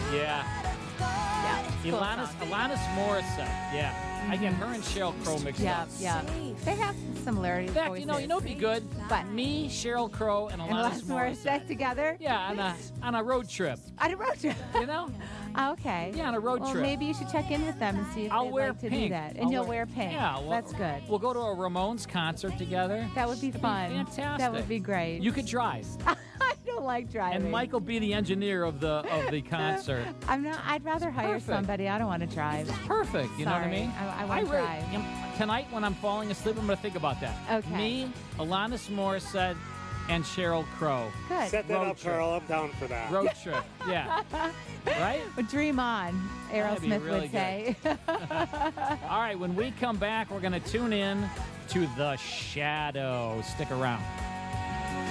Yeah. Yeah. Cool song. Alanis Morissette. Yeah. Again, her and Sheryl Crow mixed up. Yeah. They have some similarities. In fact, you know what'd be good? What? Me, Sheryl Crow, and Alanis Morissette together? Yeah, on a road trip. On a road trip. You know? Okay. Yeah, on a road well, trip. maybe you should check in with them and see if I'll they'd wear like to pink. do that. And you'll wear pink. Yeah, well, that's good. We'll go to a Ramones concert together. That would be It'd fun. fantastic. That would be great. You could drive. I don't like driving. And Mike will be the engineer of the concert. I'm not. I'd rather hire Perfect. somebody. I don't want to drive. Perfect. You know what I mean? I want to drive. Tonight when I'm falling asleep, I'm going to think about that. Okay. Me, Alanis Morissette, and Sheryl Crow. Good. Set that Road up, trip. Carl. I'm down for that. Road trip. Yeah. Right? Well, dream on, That'd be Aerosmith really would say. All right. When we come back, we're going to tune in to The Shadow. Stick around.